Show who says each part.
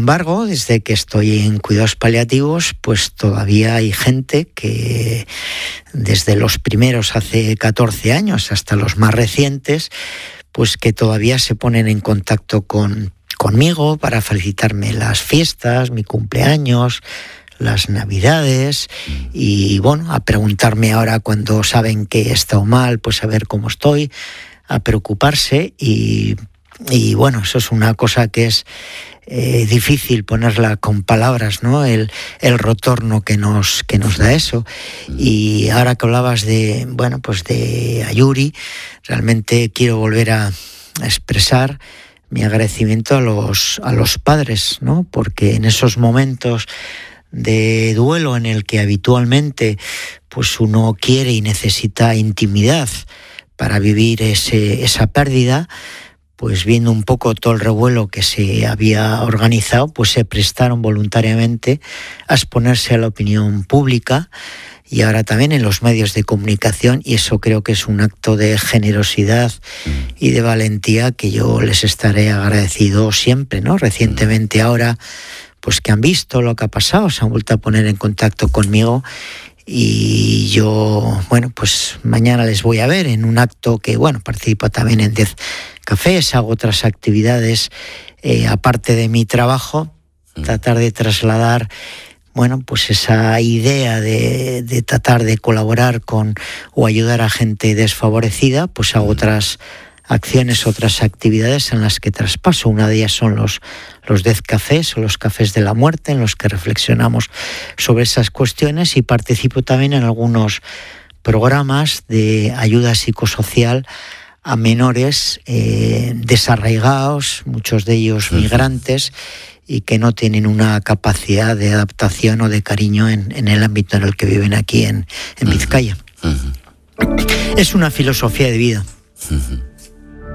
Speaker 1: embargo, desde que estoy en cuidados paliativos, pues todavía hay gente que desde los primeros hace 14 años hasta los más recientes, pues que todavía se ponen en contacto conmigo para felicitarme las fiestas, mi cumpleaños, las navidades, y bueno, a preguntarme ahora cuando saben que he estado mal, pues a ver cómo estoy, a preocuparse y bueno, eso es una cosa que es difícil ponerla con palabras, ¿no? El retorno que nos da eso. Y ahora que hablabas de Ayuri, realmente quiero volver a expresar mi agradecimiento a los padres, ¿no? Porque en esos momentos de duelo en el que habitualmente pues uno quiere y necesita intimidad para vivir esa pérdida, pues viendo un poco todo el revuelo que se había organizado, pues se prestaron voluntariamente a exponerse a la opinión pública y ahora también en los medios de comunicación, y eso creo que es un acto de generosidad y de valentía que yo les estaré agradecido siempre, ¿no? Recientemente ahora, pues que han visto lo que ha pasado, se han vuelto a poner en contacto conmigo. Y yo, bueno, pues mañana les voy a ver en un acto que, bueno, participo también en 10 cafés, hago otras actividades, aparte de mi trabajo, tratar de trasladar, bueno, pues esa idea de tratar de colaborar con o ayudar a gente desfavorecida, pues hago otras acciones, otras actividades en las que traspaso. Una de ellas son los 10 cafés o los cafés de la muerte, en los que reflexionamos sobre esas cuestiones, y participo también en algunos programas de ayuda psicosocial a menores desarraigados, muchos de ellos migrantes, y que no tienen una capacidad de adaptación o de cariño en el ámbito en el que viven aquí en Vizcaya. Es una filosofía de vida.